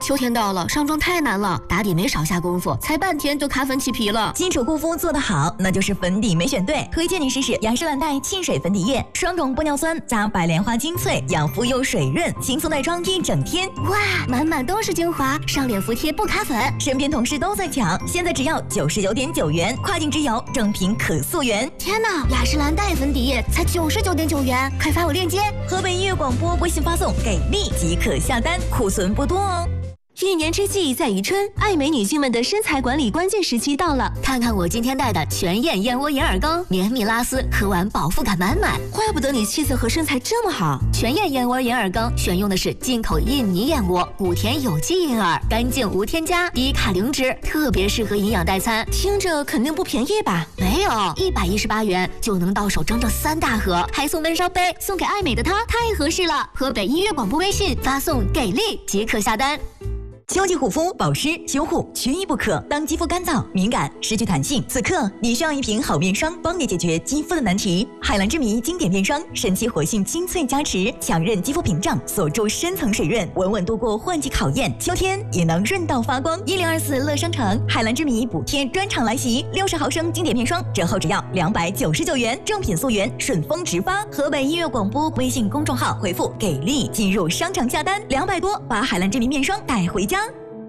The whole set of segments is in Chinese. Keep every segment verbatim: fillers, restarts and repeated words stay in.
秋天到了，上妆太难了，打底没少下功夫，才半天就卡粉起皮了。 基础护肤做得好，那就是粉底没选对。推荐你试试雅诗兰黛沁水粉底液，双种玻尿酸加白莲花精粹，养肤又水润，轻松耐妆一整天。 哇，满满都是精华，上脸服帖不卡粉。 身边同事都在抢，现在只要九十九点九元，跨境直邮，正品可溯源。 天哪，雅诗兰黛粉底液才九十九点九元，快发我链接。 河北音乐广播微信发送给力即可下单，库存不多哦。 一年之计在于春，爱美女性们的身材管理关键时期到了。 看看我今天带的全燕燕窝银耳羹，绵密拉丝，喝完饱腹感满满。 怪不得你气色和身材这么好。 全燕燕窝银耳羹选用的是进口印尼燕窝，谷田有机银耳，干净无添加，低卡零脂，特别适合营养代餐。 听着肯定不便宜吧？ 没有，一百一十八元就能到手整整三大盒，还送闷烧杯，送给爱美的她太合适了。河北音乐广播微信发送给力即可下单。 秋季护肤保湿修护缺一不可。当肌肤干燥、敏感、失去弹性，此刻你需要一瓶好面霜，帮你解决肌肤的难题。海蓝之谜经典面霜，神奇活性精粹加持，强韧肌肤屏障，锁住深层水润，稳稳度过换季考验。秋天也能润到发光。一零二四乐商城海蓝之谜补贴专场来袭，六十毫升经典面霜折后只要两百九十九元，正品溯源，顺丰直发。河北音乐广播微信公众号回复给力进入商场下单，两百多把海蓝之谜面霜带回家。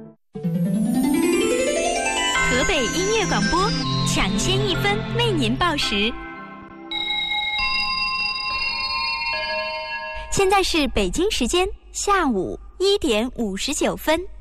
河北音乐广播抢先一分为您报时。现在是北京时间下午一点五十九分。